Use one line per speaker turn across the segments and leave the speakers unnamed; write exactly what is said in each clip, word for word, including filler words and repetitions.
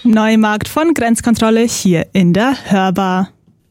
Neumarkt von Grenzkontrolle hier in der Hörbar.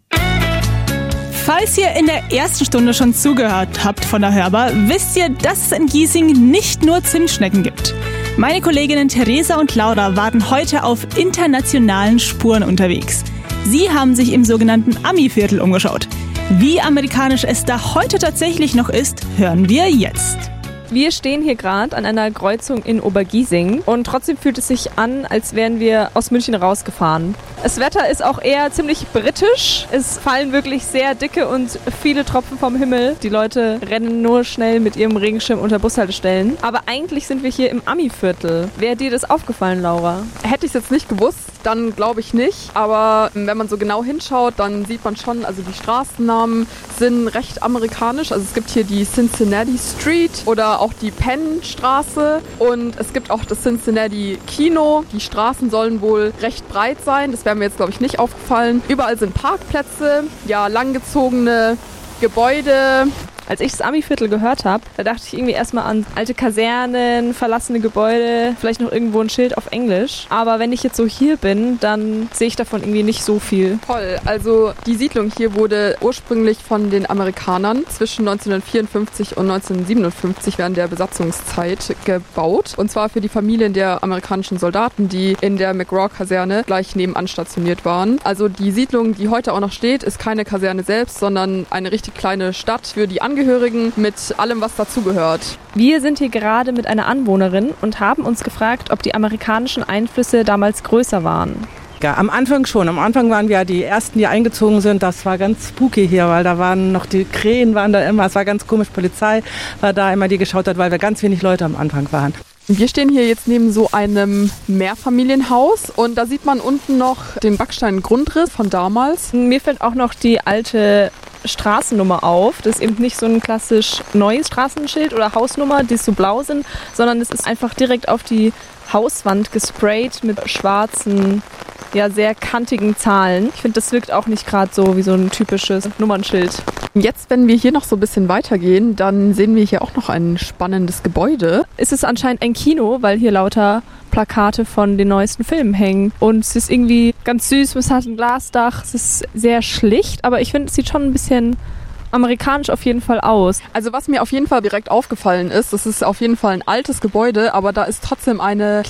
Falls ihr in der ersten Stunde schon zugehört habt von der Hörbar, wisst ihr, dass es in Giesing nicht nur Zimtschnecken gibt. Meine Kolleginnen Theresa und Laura waren heute auf internationalen Spuren unterwegs. Sie haben sich im sogenannten Ami-Viertel umgeschaut. Wie amerikanisch es da heute tatsächlich noch ist, hören wir jetzt.
Wir stehen hier gerade an einer Kreuzung in Obergiesing und trotzdem fühlt es sich an, als wären wir aus München rausgefahren. Das Wetter ist auch eher ziemlich britisch. Es fallen wirklich sehr dicke und viele Tropfen vom Himmel. Die Leute rennen nur schnell mit ihrem Regenschirm unter Bushaltestellen. Aber eigentlich sind wir hier im Ami-Viertel. Wäre dir das aufgefallen, Laura?
Hätte ich es jetzt nicht gewusst, dann glaube ich nicht. Aber wenn man so genau hinschaut, dann sieht man schon, also die Straßennamen sind recht amerikanisch. Also es gibt hier die Cincinnati Street oder auch die Penn-Straße und es gibt auch das Cincinnati Kino. Die Straßen sollen wohl recht breit sein. Das wäre mir jetzt, glaube ich, nicht aufgefallen. Überall sind Parkplätze, ja, langgezogene Gebäude.
Als ich das Ami-Viertel gehört habe, da dachte ich irgendwie erstmal an alte Kasernen, verlassene Gebäude, vielleicht noch irgendwo ein Schild auf Englisch. Aber wenn ich jetzt so hier bin, dann sehe ich davon irgendwie nicht so viel.
Toll, also die Siedlung hier wurde ursprünglich von den Amerikanern zwischen neunzehnhundertvierundfünfzig und neunzehnhundertsiebenundfünfzig während der Besatzungszeit gebaut. Und zwar für die Familien der amerikanischen Soldaten, die in der McGraw-Kaserne gleich nebenan stationiert waren. Also die Siedlung, die heute auch noch steht, ist keine Kaserne selbst, sondern eine richtig kleine Stadt für die Angehörigen. Angehörigen mit allem, was dazugehört.
Wir sind hier gerade mit einer Anwohnerin und haben uns gefragt, ob die amerikanischen Einflüsse damals größer waren.
Ja, am Anfang schon. Am Anfang waren wir die Ersten, die eingezogen sind. Das war ganz spooky hier, weil da waren noch die Krähen, waren da immer. Es war ganz komisch. Polizei war da immer, die geschaut hat, weil wir ganz wenig Leute am Anfang waren.
Wir stehen hier jetzt neben so einem Mehrfamilienhaus und da sieht man unten noch den Backsteingrundriss von damals.
Mir fällt auch noch die alte Straßennummer auf. Das ist eben nicht so ein klassisch neues Straßenschild oder Hausnummer, die so blau sind, sondern es ist einfach direkt auf die Hauswand gesprayt mit schwarzen, ja sehr kantigen Zahlen. Ich finde, das wirkt auch nicht gerade so wie so ein typisches Nummernschild.
Jetzt, wenn wir hier noch so ein bisschen weitergehen, dann sehen wir hier auch noch ein spannendes Gebäude.
Es ist anscheinend ein Kino, weil hier lauter Plakate von den neuesten Filmen hängen. Und es ist irgendwie ganz süß, es hat ein Glasdach, es ist sehr schlicht, aber ich finde, es sieht schon ein bisschen amerikanisch auf jeden Fall aus.
Also was mir auf jeden Fall direkt aufgefallen ist, das ist auf jeden Fall ein altes Gebäude, aber da ist trotzdem eine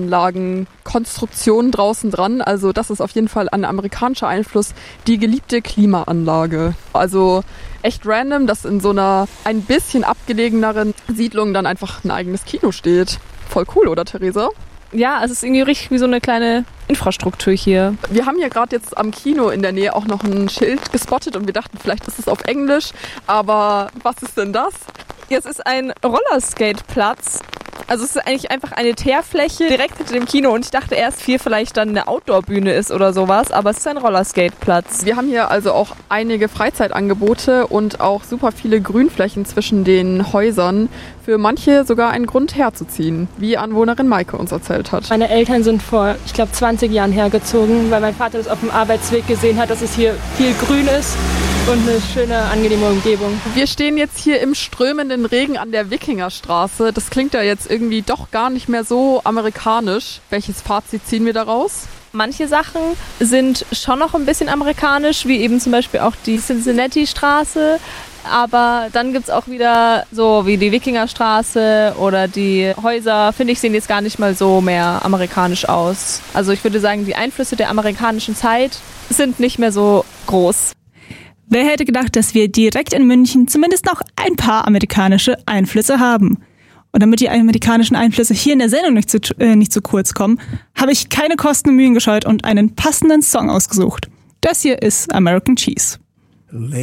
Klimaanlagenkonstruktion draußen dran. Also das ist auf jeden Fall ein amerikanischer Einfluss, die geliebte Klimaanlage. Also echt random, dass in so einer ein bisschen abgelegeneren Siedlung dann einfach ein eigenes Kino steht. Voll cool, oder Theresa?
Ja, es ist irgendwie richtig wie so eine kleine Infrastruktur hier.
Wir haben hier gerade jetzt am Kino in der Nähe auch noch ein Schild gespottet und wir dachten, vielleicht ist es auf Englisch, aber was ist denn das?
Ja, es ist ein Rollerskate-Platz. Also es ist eigentlich einfach eine Teerfläche direkt hinter dem Kino und ich dachte erst, hier vielleicht dann eine Outdoor-Bühne ist oder sowas, aber es ist ein Rollerskate-Platz.
Wir haben hier also auch einige Freizeitangebote und auch super viele Grünflächen zwischen den Häusern. Für manche sogar einen Grund herzuziehen, wie Anwohnerin Maike uns erzählt hat.
Meine Eltern sind vor, ich glaube, zwanzig Jahren hergezogen, weil mein Vater das auf dem Arbeitsweg gesehen hat, dass es hier viel Grün ist und eine schöne, angenehme Umgebung.
Wir stehen jetzt hier im strömenden Regen an der Wikingerstraße. Das klingt ja jetzt irgendwie doch gar nicht mehr so amerikanisch. Welches Fazit ziehen wir daraus?
Manche Sachen sind schon noch ein bisschen amerikanisch, wie eben zum Beispiel auch die Cincinnati-Straße. Aber dann gibt es auch wieder so wie die Wikingerstraße oder die Häuser, finde ich, sehen jetzt gar nicht mal so mehr amerikanisch aus. Also ich würde sagen, die Einflüsse der amerikanischen Zeit sind nicht mehr so groß.
Wer hätte gedacht, dass wir direkt in München zumindest noch ein paar amerikanische Einflüsse haben? Und damit die amerikanischen Einflüsse hier in der Sendung nicht zu, äh, nicht zu kurz kommen, habe ich keine Kosten und Mühen gescheut und einen passenden Song ausgesucht. Das hier ist American Cheese.